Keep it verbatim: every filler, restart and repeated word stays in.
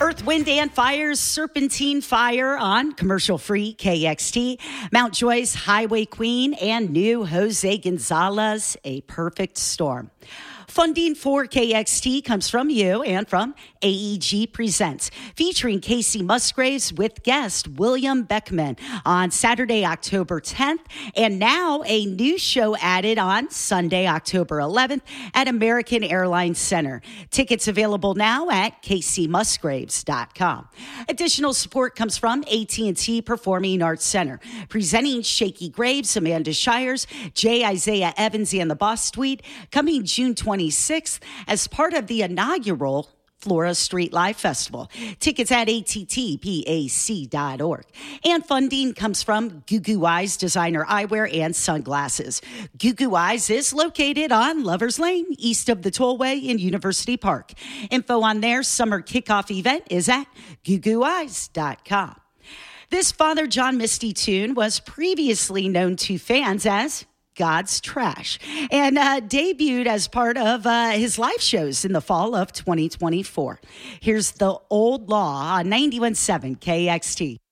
Earth, Wind, and Fire's Serpentine Fire on commercial-free K X T. Mount Joy's Highway Queen and new Jose Gonzalez, A Perfect Storm. Funding for K X T comes from you and from A E G Presents, featuring Casey Musgraves with guest William Beckman on Saturday, October tenth, and now a new show added on Sunday, October eleventh at American Airlines Center. Tickets available now at k c musgraves dot com. Additional support comes from A T and T Performing Arts Center, presenting Shaky Graves, Amanda Shires, J. Isaiah Evans, and the Boss Tweed, coming June twenty-sixth as part of the inaugural Flora Street Live Festival. Tickets at a t t p a c dot org. And funding comes from Goo Goo Eyes Designer Eyewear and Sunglasses. Goo Goo Eyes is located on Lovers Lane, east of the Tollway in University Park. Info on their summer kickoff event is at goo goo eyes dot com. This Father John Misty tune was previously known to fans as God's Trash, and uh, debuted as part of uh, his live shows in the fall of twenty twenty-four. Here's The Old Law on ninety-one point seven K X T.